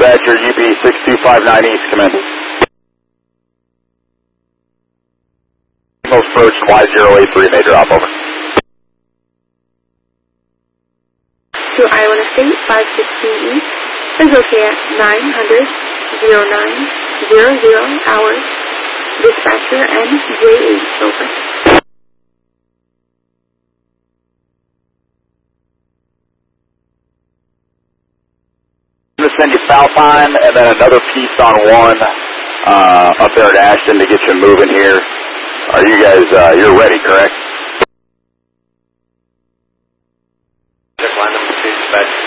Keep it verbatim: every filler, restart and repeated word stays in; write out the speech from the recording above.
dispatcher, U P six two five nine East, come in. Most approach Y zero eight three, may drop, over. To Iowa State five sixteen East, is okay at nine hundred, zero nine, zero zero hours. Dispatcher N J eight, over. I'm going to send you foul time and then another piece on one uh, up there at Ashton to get you moving here. Are you guys, uh, you're ready, correct? Check line number two, dispatch.